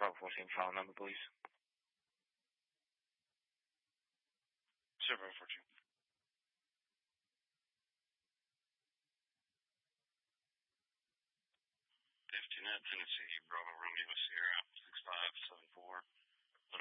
Bravo 14, file number, please. Sure, Bravo 14. 59 Tennessee, Bravo Romeo Sierra 6574.